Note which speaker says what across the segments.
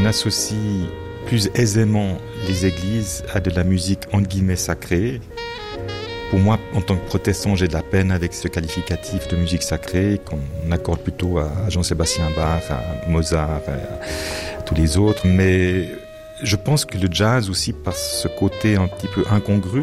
Speaker 1: on associe plus aisément les églises à de la musique entre guillemets sacrée. Pour moi, en tant que protestant, j'ai de la peine avec ce qualificatif de musique sacrée qu'on accorde plutôt à Jean-Sébastien Bach, à Mozart, à tous les autres. Mais je pense que le jazz aussi, par ce côté un petit peu incongru,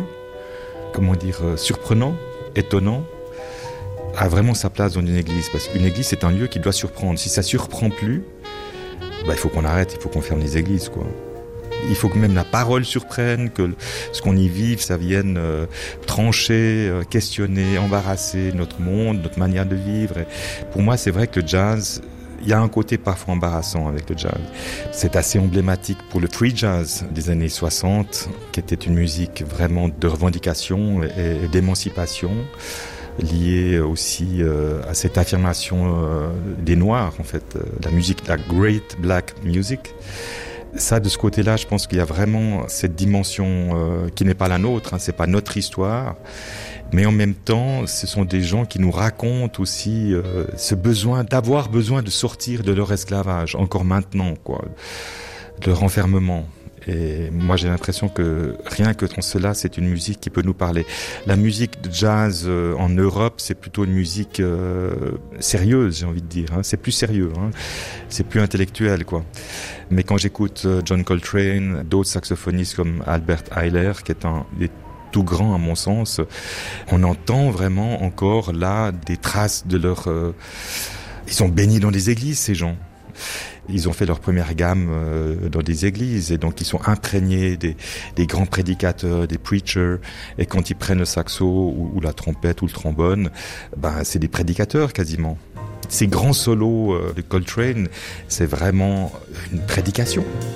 Speaker 1: surprenant, étonnant, a vraiment sa place dans une église. Parce qu'une église, c'est un lieu qui doit surprendre. Si ça surprend plus, il faut qu'on arrête, il faut qu'on ferme les églises, quoi. Il faut que même la parole surprenne, que ce qu'on y vive, ça vienne trancher, questionner, embarrasser notre monde, notre manière de vivre. Et pour moi, c'est vrai que le jazz, il y a un côté parfois embarrassant avec le jazz. C'est assez emblématique pour le free jazz des années 60, qui était une musique vraiment de revendication et d'émancipation, liée aussi à cette affirmation des Noirs, en fait, la musique, la great black music. Ça, de ce côté-là, je pense qu'il y a vraiment cette dimension qui n'est pas la nôtre, c'est pas notre histoire, mais en même temps, ce sont des gens qui nous racontent aussi ce besoin, d'avoir besoin de sortir de leur esclavage, encore maintenant, quoi, de leur enfermement. Et moi, j'ai l'impression que rien que dans cela, c'est une musique qui peut nous parler. La musique de jazz en Europe, c'est plutôt une musique sérieuse, j'ai envie de dire. C'est plus sérieux, c'est plus intellectuel, quoi. Mais quand j'écoute John Coltrane, d'autres saxophonistes comme Albert Ayler, qui est un des tout grands à mon sens, on entend vraiment encore là des traces de leur... Ils sont baignés dans des églises, ces gens. Ils ont fait leur première gamme dans des églises et donc ils sont imprégnés des grands prédicateurs, des preachers, et quand ils prennent le saxo ou la trompette ou le trombone, c'est des prédicateurs quasiment. Ces grands solos de Coltrane, c'est vraiment une prédication.